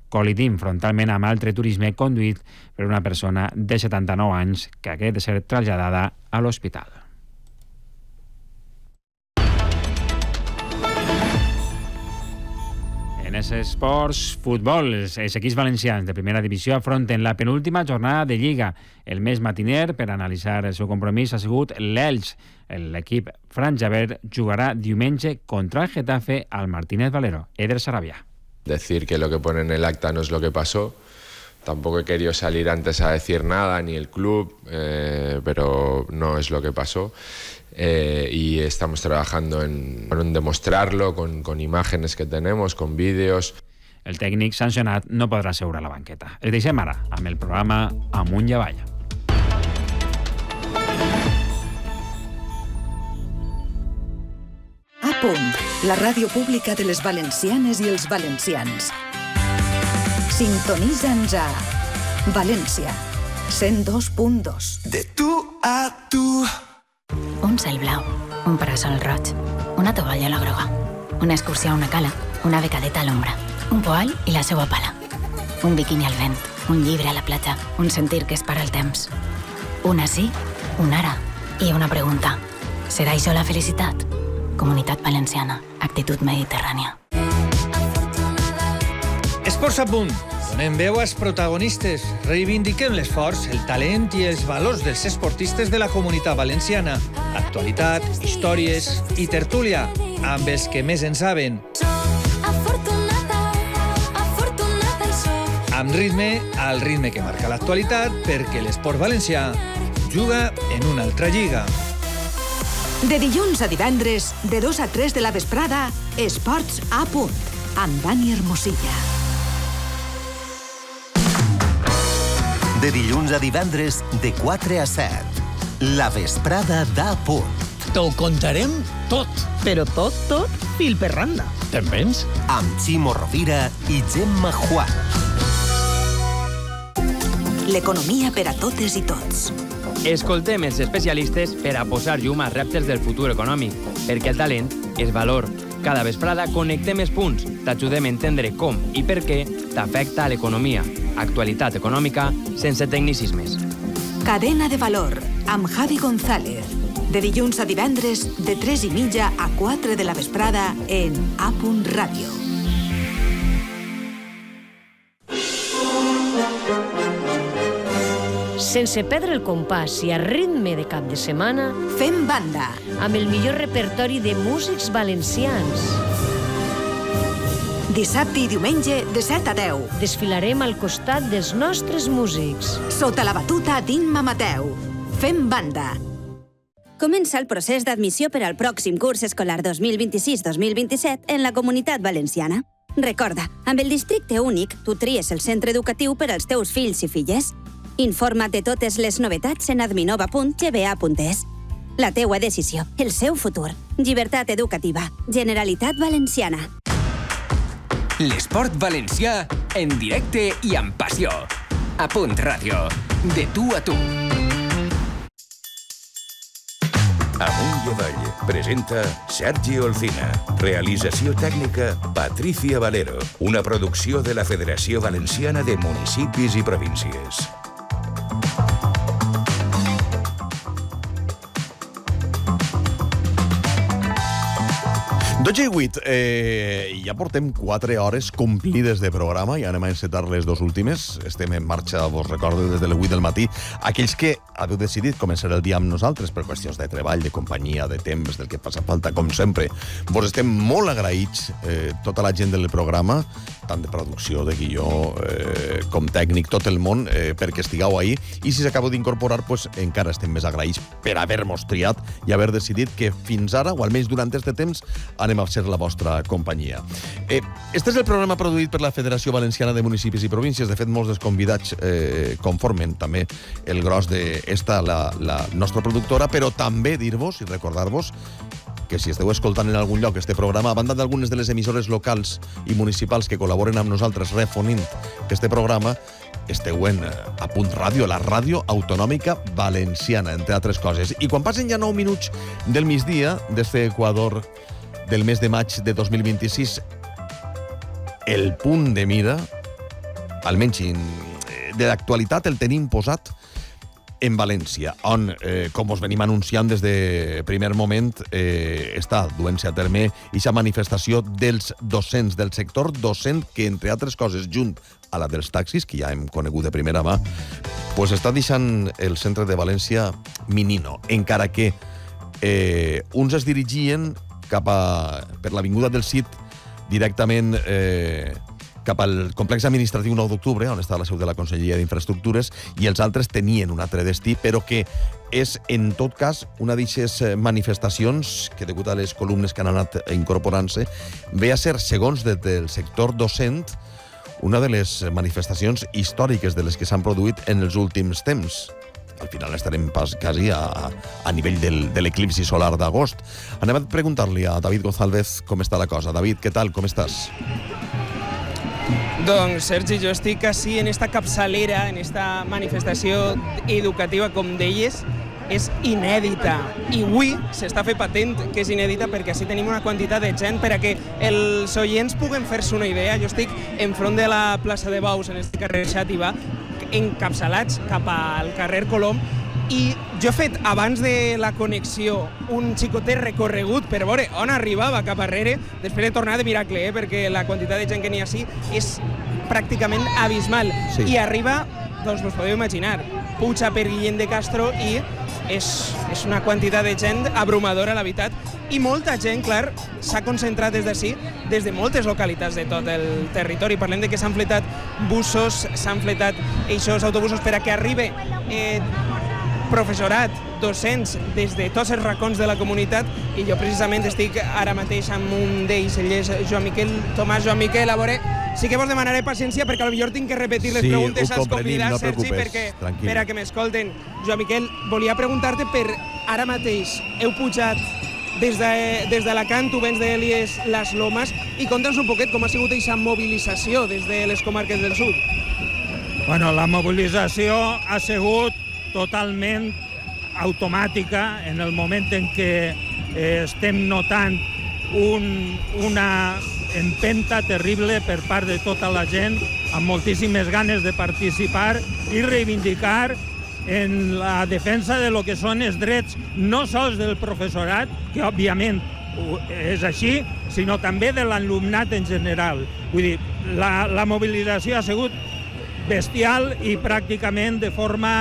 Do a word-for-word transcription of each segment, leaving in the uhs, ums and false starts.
col·lidint frontalment amb altre turisme conduït per una persona de setanta-nou anys que hagué de ser traslladada a l'hospital. En els esports, futbol, els equips valencians de primera divisió afronten la penúltima jornada de Lliga. El més matiner per analitzar el seu compromís ha sigut l'Elx. L'equip franjaver jugarà diumenge contra el Getafe al Martínez Valero. Eder Sarabia. Decir que lo que pone en el acta no es lo que pasó. Tampoco he querido salir antes a decir nada, ni el club, eh, pero no es lo que pasó. Eh, y estamos trabajando en, en demostrarlo con, con imágenes que tenemos, con vídeos. El tècnic sancionat no podrà seure a la banqueta. El deixem ara amb el programa Amunt i Avall. A punt, la ràdio pública de les valencianes i els valencians. Sintonitza'ns a València, cent dos punt dos. De tu a tu. Un cel blau, un parasol roig, una tovallola groga, una excursió a una cala, una becadeta a l'ombra, un poal i la seua pala, un biquini al vent, un llibre a la platja, un sentir que es para el temps. Una sí, un ara i una pregunta. Serà això la felicitat? Comunitat Valenciana, actitud mediterrània. Esports a punt. Donem veu als protagonistes. Reivindiquem l'esforç, el talent i els valors dels esportistes de la Comunitat Valenciana. Actualitat, històries i tertúlia, amb els que més en saben. Amb ritme, al ritme que marca l'actualitat, perquè l'esport valencià juga en una altra lliga. De dilluns a divendres, de dos a tres de la vesprada, Esports a punt, amb Dani Hermosilla. De dilluns a divendres, de quatre a set. La vesprada d'A Punt. T'ho contarem tot. Però tot, tot, fil per randa. Te'n vens? Amb Ximo Rovira i Gemma Juan. L'economia per a totes i tots. Escoltem els especialistes per a posar llum als reptes del futur econòmic, perquè el talent és valor. Cada vesprada connectem els punts, t'ajudem a entendre com i per què t'afecta a l'economia. Actualitat econòmica sense tecnicismes. Cadena de valor, amb Javi González. De dilluns a divendres, de tres i mitja a quatre de la vesprada en A Punt Ràdio. Sense perdre el compàs i a ritme de cap de setmana, fem banda amb el millor repertori de músics valencians. Dissabte i diumenge, de set a deu. Desfilarem al costat dels nostres músics. Sota la batuta d'Imma Mateu. Fem banda. Comença el procés d'admissió per al pròxim curs escolar dos mil vint-i-sis dos mil vint-i-set en la Comunitat Valenciana. Recorda, amb el districte únic, tu tries el centre educatiu per als teus fills i filles. Informa't de totes les novetats en adminova punt g b a punt es. La teua decisió, el seu futur. Llibertat educativa. Generalitat Valenciana. L'esport valencià en directe i amb passió. A Punt Ràdio. De tu a tu. Amunt i Avall presenta Sergi Olcina. Realització tècnica Patricia Valero. Una producció de la Federació Valenciana de Municipis i Províncies. dotze i vuit, eh, ja portem quatre hores complides de programa i anem a encetar les dues últimes. Estem en marxa, vos recordo, des de les vuit del matí. Aquells que haveu decidit començar el dia amb nosaltres per qüestions de treball, de companyia, de temps, del que passa falta, com sempre, vos estem molt agraïts, eh, tota la gent del programa, tant de producció, de guió, eh, com tècnic, tot el món, eh, perquè estigueu ahí. I si s'acabeu d'incorporar, pues, encara estem més agraïts per haver-mos triat i haver decidit que fins ara, o almenys durant aquest temps, anem a ser la vostra companyia. Eh, este és el programa produït per la Federació Valenciana de Municipis i Províncies. De fet, molts dels convidats eh, conformen també el gros d'esta, la, la nostra productora, però també dir-vos i recordar-vos que si esteu escoltant en algun lloc este programa, a banda d'algunes de les emissores locals i municipals que col·laboren amb nosaltres refonint este programa, esteu en A Punt Ràdio, la ràdio autonòmica valenciana, entre altres coses. I quan passen ja nou minuts del migdia d'este Equador del mes de maig de dos mil vint-i-sis, el punt de mira almenys de l'actualitat, el tenim posat en València, on, eh, com us venim anunciant des de primer moment, eh, està duent-se a terme aquesta manifestació dels docents, del sector docent, que, entre altres coses, junt a la dels taxis, que ja hem conegut de primera mà, pues està deixant el centre de València minino, encara que eh, uns es dirigien cap a, per l'avinguda del Cid, directament eh, cap al complex administratiu nou d'octubre, on està la seu de la Conselleria d'Infraestructures, i els altres tenien un altre destí, però que és, en tot cas, una d'aquestes manifestacions que, degut a les columnes que han anat incorporant-se, ve a ser, segons des del sector docent, una de les manifestacions històriques de les que s'han produït en els últims temps. Al final estarem pas quasi a, a nivell del, de l'eclipsi solar d'agost. Anem a preguntar-li a David González com està la cosa. David, què tal? Com estàs? Doncs, Sergi, jo estic així en esta capçalera, en esta manifestació educativa, com deies, és inèdita. I avui s'està fent patent que és inèdita perquè així tenim una quantitat de gent per a que els oients puguen fer-se una idea. Jo estic enfront de la plaça de Baus, en este carrer Xàtiva, encapçalats cap al carrer Colom, i jo he fet, abans de la connexió, un xicotet recorregut per veure on arribava cap arrere, després de tornar de miracle, eh, perquè la quantitat de gent que n'hi ha així és pràcticament abismal. Sí. I arriba, doncs us podeu imaginar, puja per Guillem de Castro i és, és una quantitat de gent abrumadora, la veritat, i molta gent, clar, s'ha concentrat des d'ací, des de moltes localitats de tot el territori. Parlem de que s'han fletat busos, s'han fletat eixos autobusos per a que arribi eh, professorat, docents, des de tots els racons de la comunitat, i jo precisament estic ara mateix amb un d'ells, ell és Joan Miquel Tomàs. Joan Miquel, a veure, sí que vos demanaré paciència perquè potser tinc que repetir les sí, preguntes als convidats, no Sergi, perquè, per a que m'escolten. Joan Miquel, volia preguntar-te per ara mateix, heu pujat des de, des d'Alacant, tu vens d'Elies, les Lomes, i conta'ns un poquet com ha sigut aquesta mobilització des de les comarques del sud. Bueno, la mobilització ha sigut totalment automàtica en el moment en què eh, estem notant un, una empenta terrible per part de tota la gent, amb moltíssimes ganes de participar i reivindicar en la defensa de lo que són els drets no sols del professorat, que òbviament és així, sinó també de l'alumnat en general. Vull dir, la, la mobilització ha sigut bestial i pràcticament de forma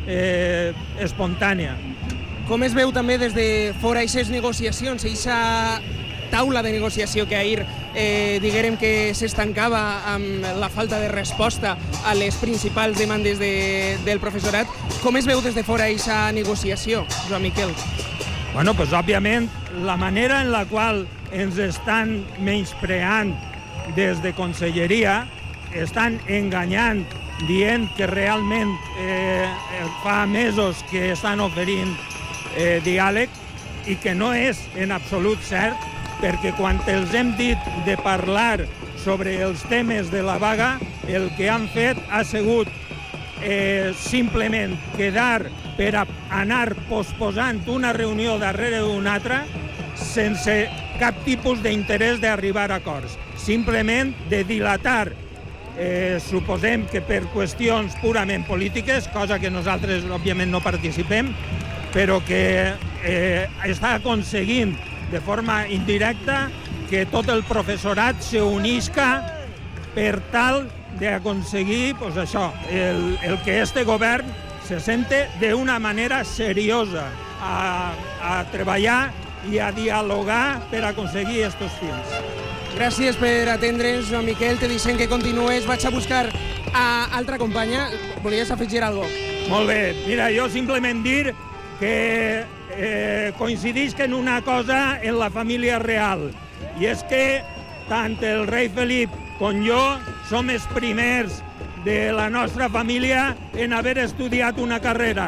eh, espontània. Com es veu també des de fora aquestes negociacions, aquesta taula de negociació que ahir eh, diguérem que s'estancava amb la falta de resposta a les principals demandes de, del professorat? Com es veu des de fora aquesta negociació, Joan Miquel? Bueno, pues òbviament la manera en la qual ens estan menyspreant des de Conselleria, estan enganyant, dient que realment eh, fa mesos que estan oferint eh, diàleg, i que no és en absolut cert, perquè quan els hem dit de parlar sobre els temes de la vaga, el que han fet ha sigut eh, simplement quedar per a anar posposant una reunió darrere d'una altra sense cap tipus d'interès d'arribar a acords. Simplement de dilatar, eh, suposem que per qüestions purament polítiques, cosa que nosaltres òbviament no participem, però que eh, està aconseguint de forma indirecta que tot el professorat s'unisca per tal d'aconseguir pues, això, el, el que este govern se sente d'una manera seriosa a, a treballar i a dialogar per aconseguir aquests fins. Gràcies per atendre'ns, Joan Miquel. Te deixem que continues. Vaig a buscar a altra companya. Volies afegir alguna cosa? Molt bé. Mira, jo simplement dir que eh, coincidisc en una cosa en la família real, i és que tant el rei Felip com jo som els primers de la nostra família en haver estudiat una carrera.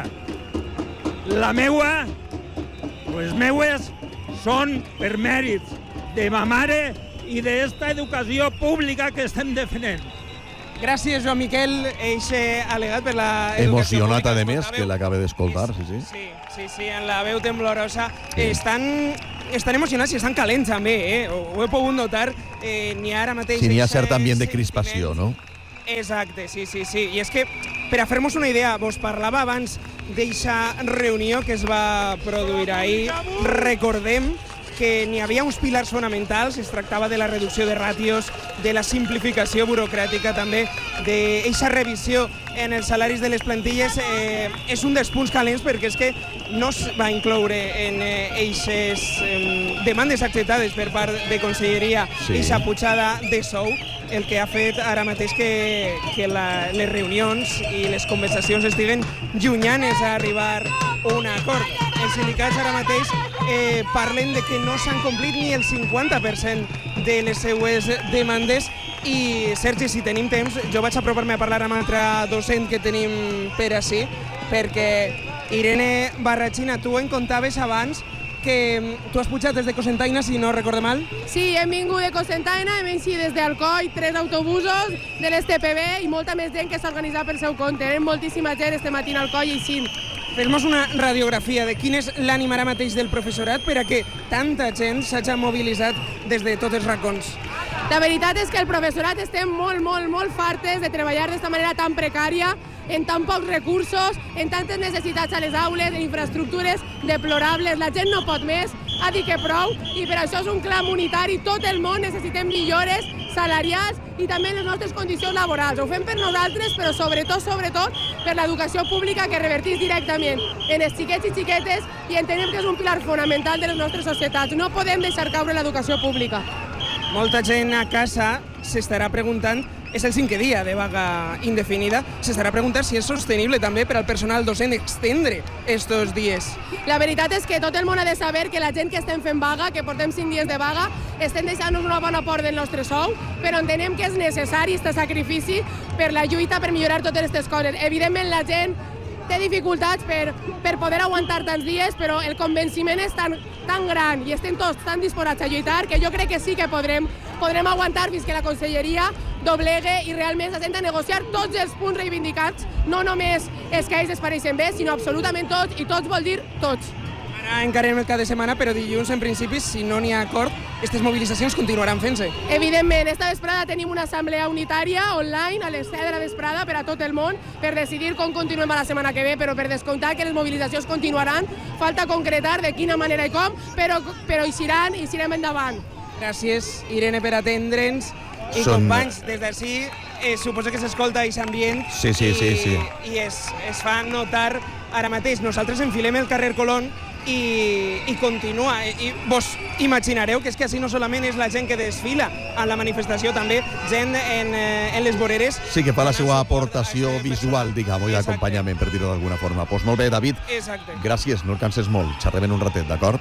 La meua, les meues, són per mèrits de ma mare i d'esta educació pública que estem defendent. Gràcies, Joan Miquel, eixe al·legat per la emocionat, a més, que l'acaba d'escoltar, sí, sí. Sí, sí, sí, en la veu temblorosa. Sí. Estan, estan emocionats i estan calents, també, eh? Ho, ho he pogut notar. Eh, n'hi ha ara mateix... Sí, n'hi ha cert ambient de crispació, no? Exacte, sí, sí, sí. I és que, per a fer-nos una idea, vos parlava abans d'eixa reunió que es va produir ahir. Recordem que n'hi havia uns pilars fonamentals, es tractava de la reducció de ràtios, de la simplificació burocràtica, també d'eixa revisió en els salaris de les plantilles. Eh, és un dels punts calents perquè és que no es va incloure en eixes eh, demandes acceptades per part de Conselleria eixa sí. pujada de sou, el que ha fet ara mateix que, que la, les reunions i les conversacions estiguen llunyanes a arribar a un acord. Els sindicats ara mateix eh, parlen de que no s'han complit ni el cinquanta per cent de les seues demandes. I, Sergi, si tenim temps, jo vaig apropar-me a parlar amb altre docent que tenim per ací, perquè, Irene Barrachina, tu en contaves abans que tu has pujat des de Cocentaina, si no recorde mal. Sí, hem vingut de Cocentaina, hem eixit des d'Alcoi, tres autobusos de l'S T P B i molta més gent que s'ha organitzat per seu compte. Eren moltíssima gent este matí a Alcoi eixint. Fes-nos una radiografia de quin és l'ànim ara mateix del professorat per a que tanta gent s'hagi mobilitzat des de tots els racons. La veritat és que el professorat estem molt, molt, molt fartes de treballar d'esta manera tan precària, en tan pocs recursos, en tantes necessitats a les aules, en infraestructures deplorables. La gent no pot més, ha dit que prou, i per això és un clam unitari. Tot el món necessitem millores salarials i també les nostres condicions laborals. Ho fem per nosaltres, però sobretot, sobretot, per l'educació pública que revertís directament en els xiquets i xiquetes, i entenem que és un pilar fonamental de les nostres societats. No podem deixar caure l'educació pública. Molta gent a casa s'estarà preguntant, és el cinquè dia de vaga indefinida, s'estarà preguntant si és sostenible també per al personal docent extendre estos dies. La veritat és que tot el món ha de saber que la gent que estem fent vaga, que portem cinc dies de vaga, estem deixant-nos una bona part del nostre sou, però entenem que és necessari aquest sacrifici per la lluita per millorar totes aquestes coses. Evidentment la gent té dificultats per, per poder aguantar tants dies, però el convenciment és tan, tan gran i estem tots tan disposats a lluitar que jo crec que sí que podrem, podrem aguantar fins que la Conselleria doblegue i realment s'assenta a negociar tots els punts reivindicats, no només els que ells es pareixen bé, sinó absolutament tots, i tots vol dir tots. Ara encarem el cap de setmana, però dilluns, en principi, si no n'hi ha acord, aquestes mobilitzacions continuaran fent-se. Evidentment, esta vesprada tenim una assemblea unitària online a les set de la vesprada per a tot el món per decidir com continuem a la setmana que ve, però per descomptar que les mobilitzacions continuaran, falta concretar de quina manera i com, però, però eixiran i eixirem endavant. Gràcies, Irene, per atendre'ns. I Són... companys, des d'ací, eh, suposo que s'escolta aquest ambient sí, sí, i, sí, sí. i es, es fa notar ara mateix. Nosaltres enfilem el carrer Colón i, i continua. I vos imaginareu que és que així no solament és la gent que desfila a la manifestació, també gent en, en les voreres. Sí, que fa la seva aportació visual, diguem, i d'acompanyament, per dir-ho d'alguna forma. Doncs molt bé, David. Exacte. Gràcies, no el canses molt. Xerrem en un ratet, d'acord?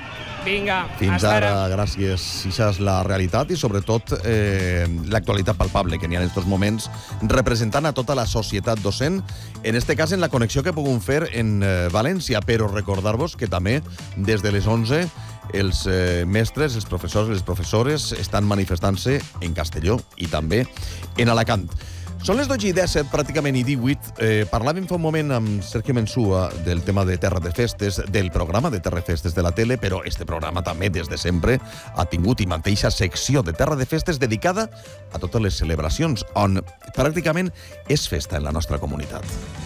Vinga, fins ara, gràcies. Això és la realitat i, sobretot, eh, l'actualitat palpable que n'hi ha en aquests moments representant a tota la societat docent, en este cas en la connexió que puguem fer en eh, València, però recordar-vos que també des de les onze els eh, mestres, els professors i les professores estan manifestant-se en Castelló i també en Alacant. Són les dotze i disset, pràcticament i divuit. Eh, parlàvem fa un moment amb Sergio Mensua del tema de Terra de Festes, del programa de Terra de Festes de la tele, però este programa també, des de sempre, ha tingut i mateixa secció de Terra de Festes dedicada a totes les celebracions, on pràcticament és festa en la nostra comunitat.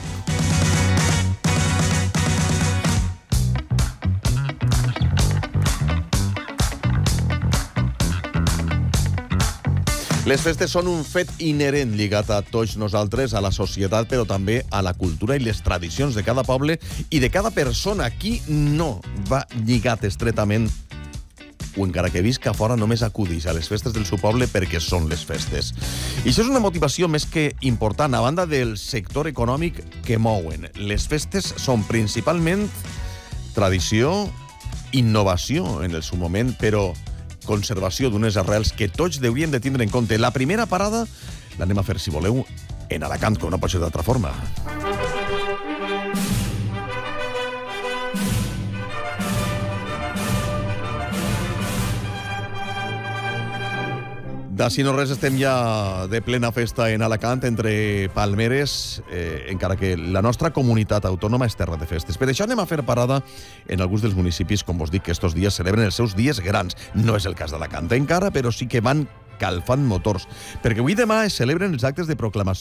Les festes són un fet inherent lligat a tots nosaltres, a la societat, però també a la cultura i les tradicions de cada poble i de cada persona. Qui no va lligat estretament, o encara que visca fora, només acudix a les festes del seu poble perquè són les festes. I això és una motivació més que important, a banda del sector econòmic que mouen. Les festes són principalment tradició, innovació en el seu moment, però conservació d'unes arrels que tots hauríem de tindre en compte. La primera parada l'anem a fer, si voleu, en Alacant, com no pot ser d'altra forma. D'ací no res, estem ja de plena festa en Alacant, entre palmeres, eh, encara que la nostra comunitat autònoma és terra de festes. Per això anem a fer parada en alguns dels municipis, com vos dic, que estos dies celebren els seus dies grans. No és el cas d'Alacant encara, però sí que van Calfant Motors, perquè avui i demà es celebren els actes de proclamació